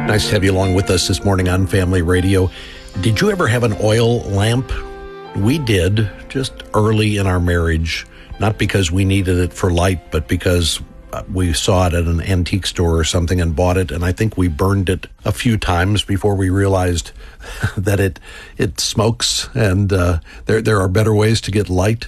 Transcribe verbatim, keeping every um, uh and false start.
Nice to have you along with us this morning on Family Radio. Did you ever have an oil lamp? We did, just early in our marriage. Not because we needed it for light, but because we saw it at an antique store or something and bought it. And I think we burned it a few times before we realized that it it smokes and uh, there there are better ways to get light.